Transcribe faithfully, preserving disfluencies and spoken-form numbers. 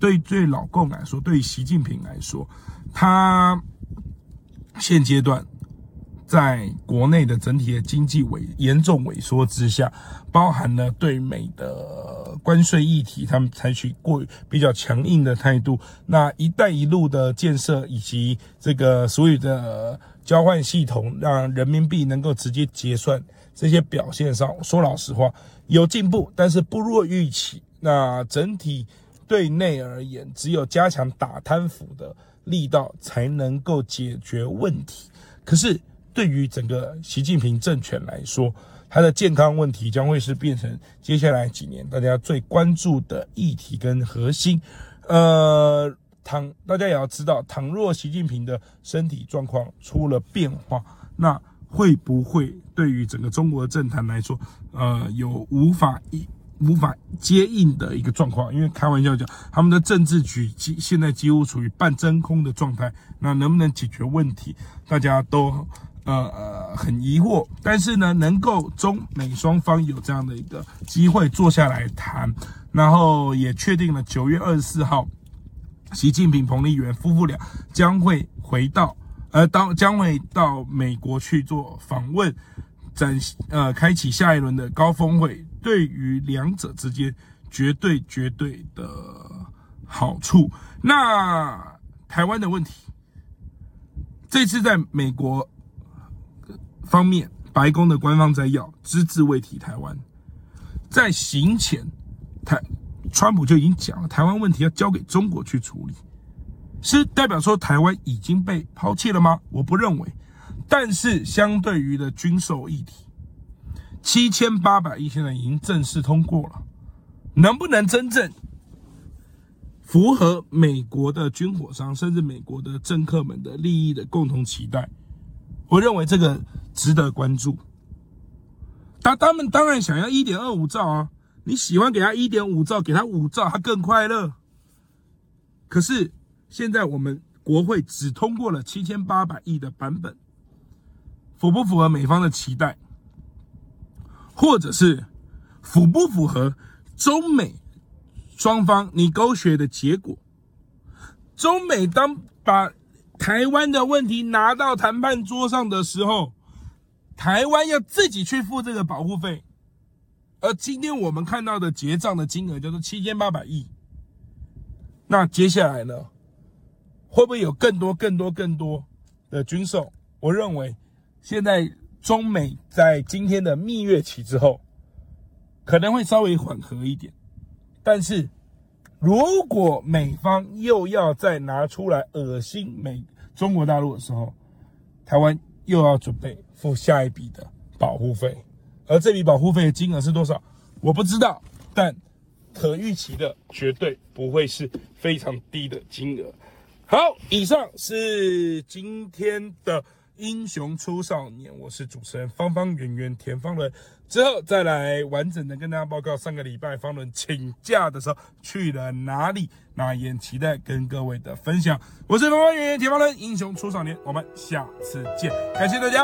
对对老共来说，对于习近平来说，他现阶段在国内的整体的经济萎严重萎缩之下，包含了对美的关税议题，他们采取过比较强硬的态度。那一带一路的建设以及这个所有的交换系统，让人民币能够直接结算，这些表现上，说老实话有进步，但是不若预期。那整体对内而言，只有加强打贪腐的力道才能够解决问题。可是对于整个习近平政权来说，他的健康问题将会是变成接下来几年大家最关注的议题跟核心。呃，倘大家也要知道，倘若习近平的身体状况出了变化，那会不会对于整个中国的政坛来说，呃，有无法一无法接应的一个状况？因为开玩笑讲，他们的政治局现在几乎处于半真空的状态，那能不能解决问题，大家都呃呃很疑惑。但是呢，能够中美双方有这样的一个机会坐下来谈，然后也确定了九月二十四号，习近平、彭丽媛夫妇俩将会回到呃到将会到美国去做访问，展呃开启下一轮的高峰会。对于两者之间绝对绝对的好处。那台湾的问题，这次在美国方面，白宫的官方摘要只字未提台湾。在行前，台川普就已经讲了，台湾问题要交给中国去处理，是代表说台湾已经被抛弃了吗？我不认为。但是相对于的军售议题，七千八百亿现在已经正式通过了，能不能真正符合美国的军火商甚至美国的政客们的利益的共同期待？我认为这个值得关注。他他们当然想要 一点二五兆啊，你喜欢给他 一点五兆，给他五兆，他更快乐。可是现在我们国会只通过了七千八百亿的版本，符不符合美方的期待？或者是符不符合中美双方negotiate的结果？中美当把台湾的问题拿到谈判桌上的时候，台湾要自己去付这个保护费，而今天我们看到的结账的金额叫做七千八百亿。那接下来呢，会不会有更多更多更多的军售？我认为现在中美在今天的蜜月期之后，可能会稍微缓和一点。但是如果美方又要再拿出来恶心美中国大陆的时候，台湾又要准备付下一笔的保护费。而这笔保护费的金额是多少，我不知道，但可预期的绝对不会是非常低的金额。好，以上是今天的英雄出少年，我是主持人方方圆圆田方伦。之后再来完整的跟大家报告上个礼拜方伦请假的时候去了哪里，那也期待跟各位的分享。我是方方圆圆田方伦，英雄出少年，我们下次见，感谢大家。